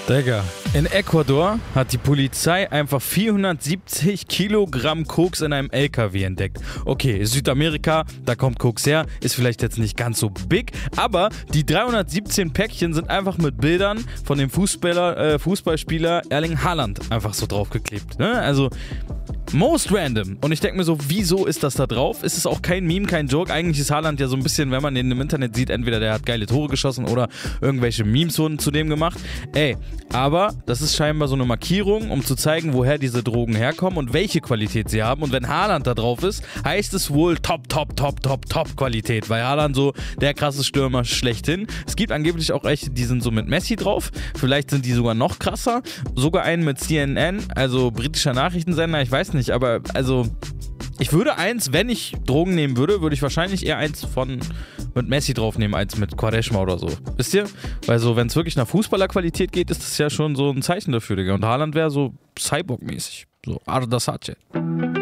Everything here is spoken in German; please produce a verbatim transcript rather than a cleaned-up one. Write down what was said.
Digga, in Ecuador hat die Polizei einfach vierhundertsiebzig Kilogramm Koks in einem L K W entdeckt. Okay, Südamerika, da kommt Koks her, ist vielleicht jetzt nicht ganz so big, aber die dreihundertsiebzehn Päckchen sind einfach mit Bildern von dem Fußballer, äh, Fußballspieler Erling Haaland einfach so draufgeklebt. Ne? Also most random. Und ich denke mir so, wieso ist das da drauf? Ist es auch kein Meme, kein Joke? Eigentlich ist Haaland ja so ein bisschen, wenn man den im Internet sieht, entweder der hat geile Tore geschossen oder irgendwelche Memes wurden zu dem gemacht. Ey, aber das ist scheinbar so eine Markierung, um zu zeigen, woher diese Drogen herkommen und welche Qualität sie haben. Und wenn Haaland da drauf ist, heißt es wohl top, top, top, top, top Qualität. Weil Haaland so der krasse Stürmer schlechthin. Es gibt angeblich auch welche, die sind so mit Messi drauf. Vielleicht sind die sogar noch krasser. Sogar einen mit C N N, also britischer Nachrichtensender, ich weiß nicht. Nicht, aber also ich würde eins, wenn ich Drogen nehmen würde, würde ich wahrscheinlich eher eins von mit Messi draufnehmen als mit Quaresma oder so. Wisst ihr? Weil so, wenn es wirklich nach Fußballerqualität geht, ist das ja schon so ein Zeichen dafür, Digga. Und Haaland wäre so Cyborg-mäßig. So Arda Sace.